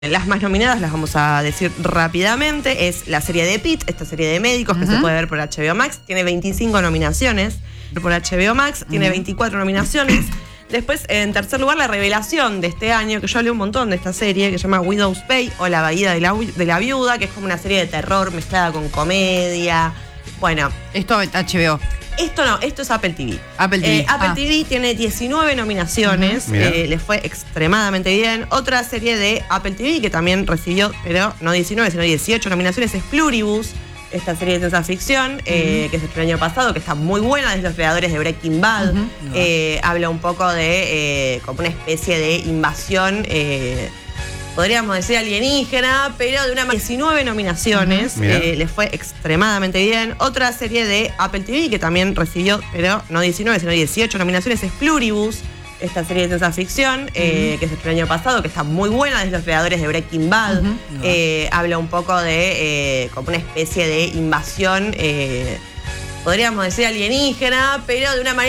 Las más nominadas las vamos a decir rápidamente. Es la serie de Pitt, esta serie de médicos que se puede ver por HBO Max. Tiene 25 nominaciones por HBO Max, tiene 24 nominaciones. Después, en tercer lugar, la revelación de este año, que yo hablé un montón de esta serie, que se llama Widow's Bay o La Bahía de la Viuda, que es como una serie de terror mezclada con comedia. Bueno. Esto es HBO. Esto no, esto es Apple TV. Apple TV. Apple TV tiene 19 nominaciones, le fue extremadamente bien. Otra serie de Apple TV que también recibió, pero no 19, sino 18 nominaciones, es Pluribus, esta serie de ciencia ficción que se estrenó el año pasado, que está muy buena, es de los creadores de Breaking Bad. Habla un poco de como una especie de invasión, podríamos decir alienígena, pero de una 19 nominaciones, le fue extremadamente bien. Otra serie de Apple TV que también recibió, pero no 19, sino 18 nominaciones, es Pluribus, esta serie de ciencia ficción que se estrenó el año pasado, que está muy buena, es de los creadores de Breaking Bad. Habla un poco de como una especie de invasión, podríamos decir alienígena, pero de una manera